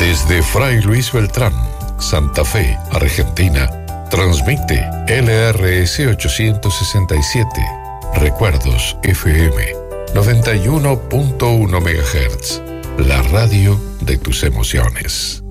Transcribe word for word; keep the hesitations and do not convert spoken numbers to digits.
Desde Fray Luis Beltrán, Santa Fe, Argentina, transmite L R S ochocientos sesenta y siete, Recuerdos F M, noventa y uno punto uno megahertz, la radio de tus emociones.